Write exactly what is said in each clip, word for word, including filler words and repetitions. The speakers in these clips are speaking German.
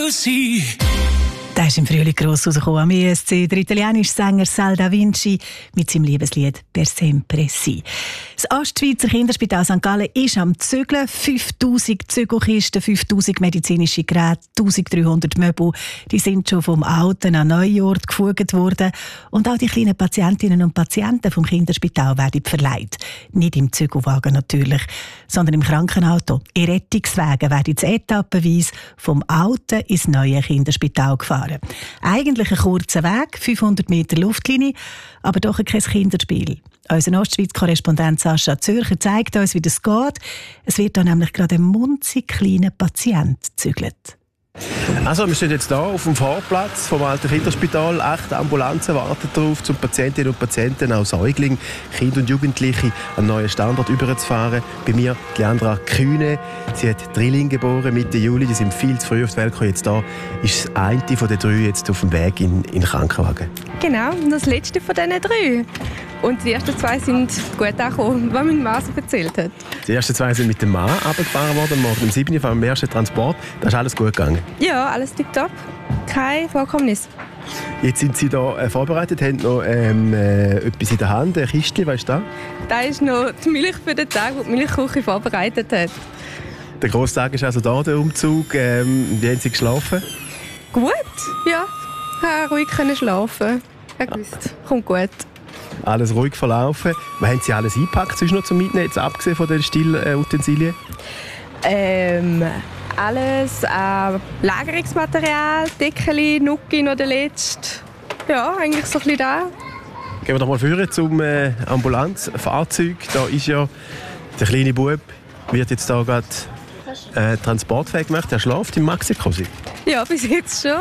così. Der ist im Frühling gross rausgekommen am E S C, der italienische Sänger Sal Da Vinci mit seinem Liebeslied «Per sempre si». Das Ostschweizer Kinderspital Sankt Gallen ist am Zügeln. fünftausend Zügelkisten, fünftausend medizinische Geräte, eintausenddreihundert Möbel, die sind schon vom alten an neuen Ort gefugt worden. Und auch die kleinen Patientinnen und Patienten vom Kinderspital werden verleiht. Nicht im Zügelwagen natürlich, sondern im Krankenauto. In Rettungswagen werden jetzt etappenweise vom alten ins neue Kinderspital gefahren. Eigentlich ein kurzer Weg, fünfhundert Meter Luftlinie, aber doch kein Kinderspiel. Unser Ostschweiz-Korrespondent Sascha Zürcher zeigt uns, wie das geht. Es wird da nämlich gerade ein munzig kleiner Patient gezügelt. Also, wir stehen jetzt hier auf dem Fahrplatz vom alten Kinderspital. Acht Ambulanzen warten darauf, um Patientinnen und Patienten, auch Säuglinge, Kinder und Jugendliche, an einen neuen Standort überzufahren. Bei mir Leandra Kühne. Sie hat Drilling geboren Mitte Juli. Die sind viel zu früh auf die Welt gekommen. Jetzt da ist das eine von den drei jetzt auf dem Weg in, in den Krankenwagen. Genau, das letzte von diesen drei. Und die ersten zwei sind gut angekommen, was mein Mann so erzählt hat. Die ersten zwei sind mit dem Mann runtergefahren worden, morgen um sieben Uhr vom ersten Transport. Da ist alles gut gegangen? Ja, alles tipptopp. Kein Vorkommnis. Jetzt sind Sie hier äh, vorbereitet, haben noch ähm, äh, etwas in der Hand, ein Kistchen, was ist das? Das ist noch die Milch für den Tag, die die Milchküche vorbereitet hat. Der grosse Tag ist also da, der Umzug. Ähm, wie haben Sie geschlafen? Gut, ja. Ich konnte ruhig schlafen. Ich wusste, kommt gut. Alles ruhig verlaufen. Was haben Sie alles eingepackt, sonst noch zum Mitnehmen, jetzt abgesehen von den Stillutensilien? Ähm, alles äh, Lagerungsmaterial, Deckeli, Nuki noch der letzte. Ja, eigentlich so ein bisschen da. Gehen wir doch mal führen zum äh, Ambulanzfahrzeug. Da ist ja der kleine Bub, wird jetzt da gerade äh, transportfähig gemacht. Er schläft im Maxi-Cosi. Ja, bis jetzt schon.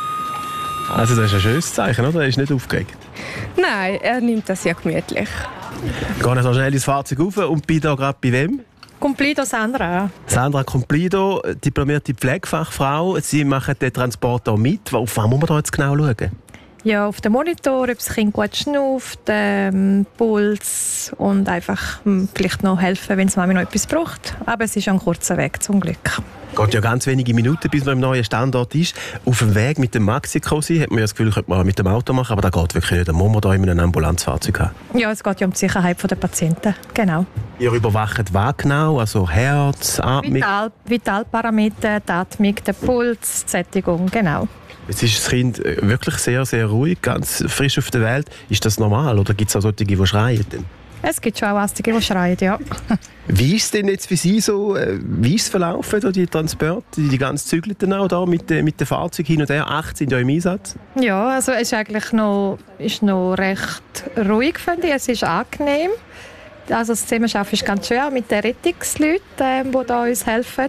Also das ist ein schönes Zeichen, oder? Er ist nicht aufgeregt. Nein, er nimmt das ja gemütlich. Gehen wir so schnell ins Fahrzeug rauf und bin da gerade bei wem? Complido Sandra. Sandra Complido, diplomierte Pflegefachfrau. Sie machen den Transport hier mit. Auf was muss man da jetzt genau schauen? Ja, auf dem Monitor, ob das Kind gut schnauft, ähm, Puls und einfach hm, vielleicht noch helfen, wenn es Mami noch etwas braucht. Aber es ist ein kurzer Weg, zum Glück. Es geht ja ganz wenige Minuten, bis man im neuen Standort ist. Auf dem Weg mit dem Maxi-Cosi hat man ja das Gefühl, könnte man mit dem Auto machen, aber das geht wirklich nicht. Da muss man da in einem Ambulanzfahrzeug haben. Ja, es geht ja um die Sicherheit der Patienten, genau. Ihr überwacht was genau? Also Herz, Atmung? Vital, Vitalparameter, die Atmung, der Puls, die Sättigung, genau. Jetzt ist das Kind wirklich sehr, sehr ruhig, ganz frisch auf der Welt. Ist das normal oder gibt es auch solche, die schreien? Es gibt schon auch Astige, die schreien, ja. Wie ist es denn jetzt für Sie so, wie ist es verlaufen, die Transporte, die ganzen Zügelten auch da mit, mit den Fahrzeugen hin und her? Acht sind ja im Einsatz. Ja, also es ist eigentlich noch, ist noch recht ruhig, finde ich. Es ist angenehm. Also das Zusammenarbeiten ist ganz schön, auch mit den Rettungsleuten, ähm, die da uns helfen.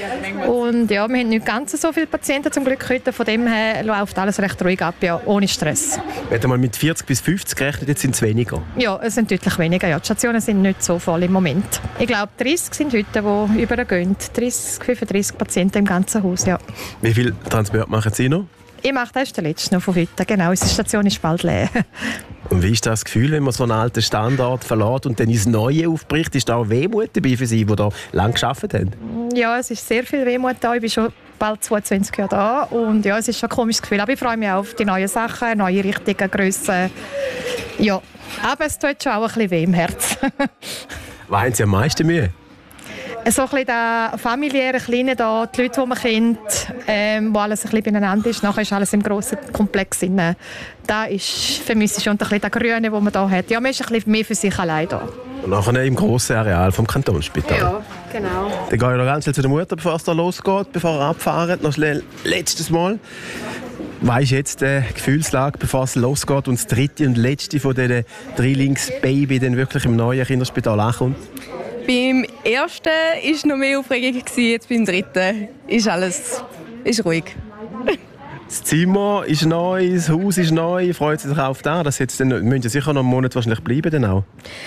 Und ja, wir haben nicht ganz so viele Patienten zum Glück heute, von dem her läuft alles recht ruhig ab, ja, ohne Stress. Wir haben mal mit vierzig bis fünfzig gerechnet, jetzt sind es weniger. Ja, es sind deutlich weniger. Ja. Die Stationen sind nicht so voll im Moment. Ich glaube, dreißig sind heute, die übergehen. dreißig, fünfunddreißig Patienten im ganzen Haus, ja. Wie viele Transporte machen Sie noch? Ich mache das der letzte noch von heute. Genau, unsere Station ist bald leer. Und wie ist das Gefühl, wenn man so einen alten Standort verlässt und dann ins Neue aufbricht? Ist da auch Wehmut dabei für Sie, die da lange gearbeitet haben? Ja, es ist sehr viel Wehmut da. Ich bin schon bald zweiundzwanzig Jahre da. Und ja, es ist schon ein komisches Gefühl. Aber ich freue mich auch auf die neuen Sachen, neue Richtungen, Grössen. Ja, aber es tut schon auch ein bisschen weh im Herz. Was haben Sie am meisten Mühe? So ein bisschen der familiäre Kleine da, die Leute, die man kennt, ähm, wo alles ein bisschen beieinander ist. Nachher ist alles im grossen Komplex drin. Da ist für mich schon ein bisschen der Grüne, den man hier hat. Ja, man ist ein bisschen mehr für sich allein da. Und nachher im grossen Areal vom Kantonsspital. Ja, genau. Dann gehe ich noch ganz schnell zu der Mutter, bevor es da losgeht, bevor er abfahren. Noch schnell letztes Mal. Was ist jetzt die Gefühlslage, bevor es losgeht und das dritte und letzte von diesen Drillingsbaby dann wirklich im neuen Kinderspital ankommt? Beim ersten war noch mehr Aufregung, jetzt beim dritten ist alles ist ruhig. Das Zimmer ist neu, das Haus ist neu. Freut Sie sich auf das? Das jetzt dann, müssen Sie sicher noch einen Monat wahrscheinlich bleiben dann auch?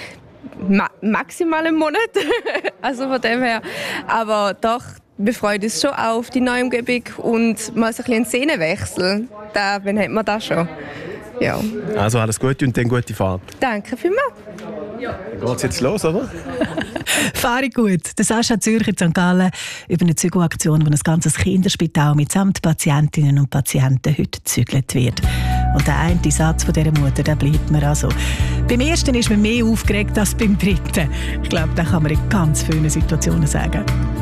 Ma- maximal einen Monat. Also von dem her. Aber doch, wir freuen uns schon auf die neue Umgebung und mal so ein bisschen einen Szenenwechsel. Da, wann hat man das schon? Ja. Also alles Gute und dann gute Fahrt. Danke vielmals. Dann geht es jetzt los, oder? Fahre gut. Der Sascha Zürcher in Sankt Gallen über eine Zügelaktion, wo ein ganzes Kinderspital mitsamt Patientinnen und Patienten heute gezügelt wird. Und der eine Satz von dieser Mutter, der bleibt mir also. Beim ersten ist man mehr aufgeregt als beim dritten. Ich glaube, das kann man in ganz vielen Situationen sagen.